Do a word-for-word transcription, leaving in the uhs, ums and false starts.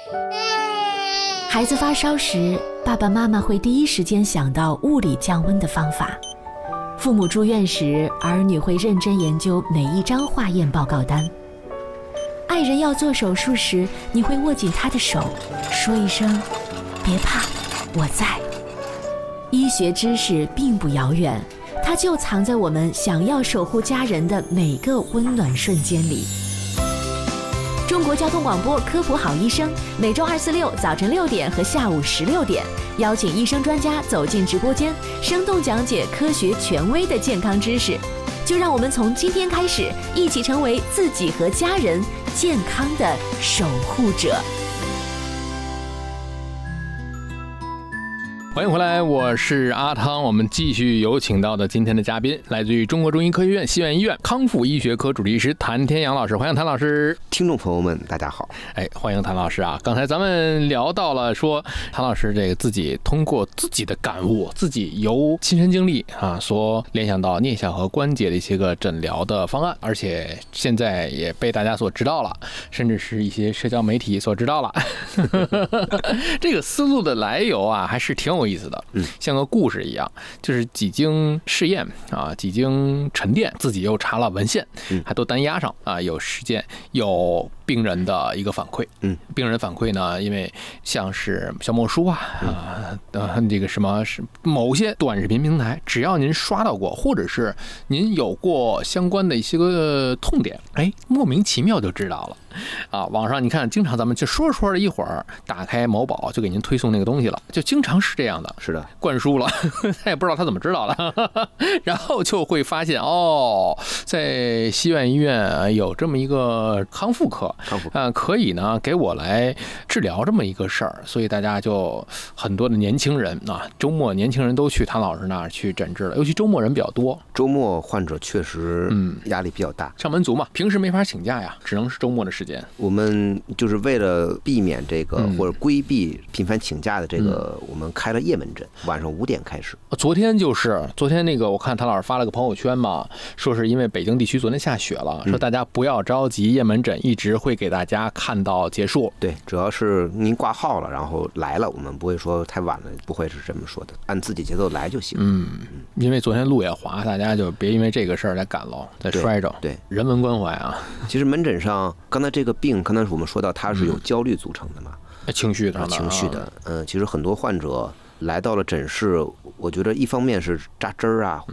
孩子发烧时，爸爸妈妈会第一时间想到物理降温的方法。父母住院时，儿女会认真研究每一张化验报告单。爱人要做手术时，你会握紧他的手，说一声别怕，我在。医学知识并不遥远，它就藏在我们想要守护家人的每个温暖瞬间里。中国交通广播科普好医生，每周二、四、六早晨六点和下午十六点，邀请医生专家走进直播间，生动讲解科学权威的健康知识。就让我们从今天开始，一起成为自己和家人健康的守护者。 欢迎回来，我是阿汤。我们继续有请到的今天的嘉宾，来自于中国中医科学院西苑医院康复医学科主治医师谭天阳老师。欢迎谭老师。 听众朋友们大家好。 哎，欢迎谭老师啊。刚才咱们聊到了说，谭老师这个自己通过自己的感悟，自己由亲身经历啊所联想到颞下颌关节的一些个诊疗的方案，而且现在也被大家所知道了，甚至是一些社交媒体所知道了。这个思路的来由啊，还是挺有有意思的，嗯，像个故事一样，就是几经试验啊，几经沉淀，自己又查了文献，还都单押上啊，有实践，有病人的一个反馈，嗯，病人反馈呢，因为像是小某书啊啊，呃，这个什么是某些短视频平台，只要您刷到过，或者是您有过相关的一些个痛点，哎，莫名其妙就知道了。啊，网上你看，经常咱们就说着说着，一会儿打开某宝就给您推送那个东西了，就经常是这样的， 是的， 灌输了，他也不知道他怎么知道的，然后就会发现哦，在西苑医院有这么一个康复科，康复科、呃、可以呢给我来治疗这么一个事儿，所以大家就很多的年轻人啊，周末年轻人都去谭老师那儿去诊治了，尤其周末人比较多， 周末患者确实嗯压力比较大、嗯， 上班族嘛，平时没法请假呀，只能是周末的时间。 我们就是为了避免这个、嗯、或者规避频繁请假的这个、嗯，我们开了夜门诊，晚上五点开始。 昨天就是昨天那个，我看谭老师发了个朋友圈嘛，说是因为北京地区昨天下雪了，说大家不要着急，夜门诊一直会给大家看到结束。 对，主要是您挂号了，然后来了，我们不会说太晚了，不会是这么说的，按自己节奏来就行。 嗯，因为昨天路也滑，大家就别因为这个事儿再赶了，再摔着。 对，对人文关怀啊。 其实门诊上，刚才这个病，刚才我们说到它是有焦虑组成的嘛， 嗯、情绪的， 情绪的。嗯、呃，其实很多患者来到了诊室，我觉得一方面是扎针儿啊，